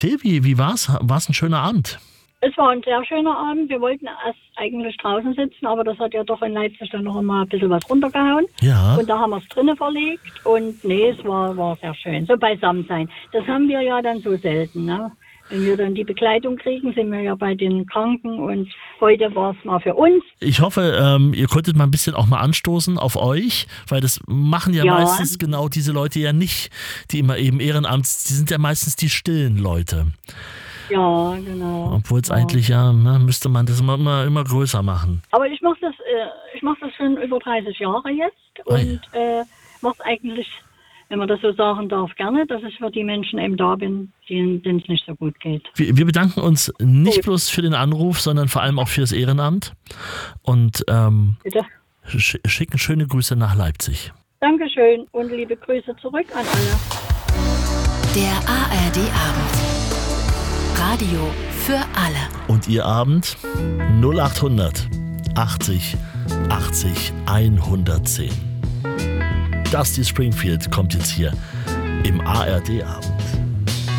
Wie war's? War's ein schöner Abend? Es war ein sehr schöner Abend. Wir wollten erst eigentlich draußen sitzen, aber das hat ja doch in Leipzig dann noch immer ein bisschen was runtergehauen. Ja. Und da haben wir es drinnen verlegt und nee, es war sehr schön. So beisammen sein. Das haben wir ja dann so selten, ne? Wenn wir dann die Begleitung kriegen, sind wir ja bei den Kranken und heute war es mal für uns. Ich hoffe, ihr konntet mal ein bisschen auch mal anstoßen auf euch, weil das machen ja meistens genau diese Leute ja nicht, die immer eben Ehrenamts, die sind ja meistens die stillen Leute. Ja, genau. Obwohl es eigentlich müsste man das immer größer machen. Aber ich mache das schon über 30 Jahre jetzt und mache es eigentlich, wenn man das so sagen darf, gerne, dass ich für die Menschen eben da bin, denen es nicht so gut geht. Wir bedanken uns nicht bloß für den Anruf, sondern vor allem auch für das Ehrenamt und schicken schöne Grüße nach Leipzig. Dankeschön und liebe Grüße zurück an alle. Der ARD-Abend. Radio für alle. Und Ihr Abend 0800 80 80 110. Dusty Springfield kommt jetzt hier im ARD-Abend.